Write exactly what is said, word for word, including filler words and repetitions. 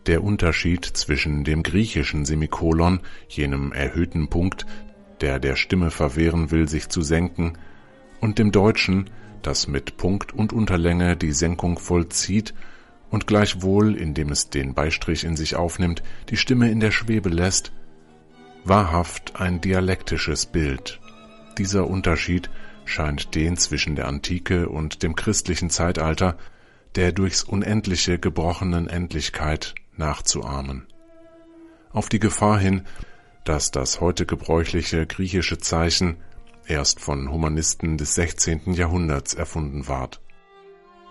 Der Unterschied zwischen dem griechischen Semikolon, jenem erhöhten Punkt, der der Stimme verwehren will, sich zu senken, und dem deutschen, das mit Punkt und Unterlänge die Senkung vollzieht und gleichwohl, indem es den Beistrich in sich aufnimmt, die Stimme in der Schwebe lässt, wahrhaft ein dialektisches Bild. Dieser Unterschied scheint den zwischen der Antike und dem christlichen Zeitalter, der durchs Unendliche gebrochenen Endlichkeit, nachzuahmen. Auf die Gefahr hin, dass das heute gebräuchliche griechische Zeichen erst von Humanisten des sechzehnten Jahrhunderts erfunden ward.